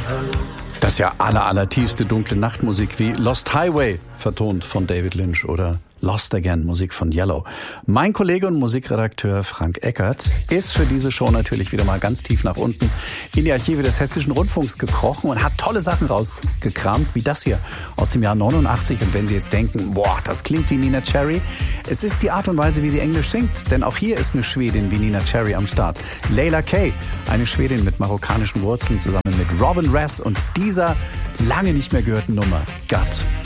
Das ist ja allertiefste dunkle Nachtmusik wie Lost Highway, vertont von David Lynch, oder Lost Again, Musik von Yellow. Mein Kollege und Musikredakteur Frank Eckert ist für diese Show natürlich wieder mal ganz tief nach unten in die Archive des Hessischen Rundfunks gekrochen und hat tolle Sachen rausgekramt, wie das hier aus dem Jahr 89. Und wenn Sie jetzt denken, boah, das klingt wie Nina Cherry, es ist die Art und Weise, wie sie Englisch singt, denn auch hier ist eine Schwedin wie Nina Cherry am Start. Layla Kay, eine Schwedin mit marokkanischen Wurzeln, zusammen mit Robin Rass und dieser lange nicht mehr gehörten Nummer, Gut.